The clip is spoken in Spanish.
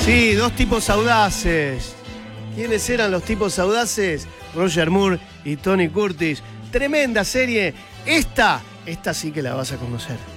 Sí, dos tipos audaces. ¿Quiénes eran los tipos audaces? Roger Moore y Tony Curtis. Tremenda serie. Esta sí que la vas a conocer.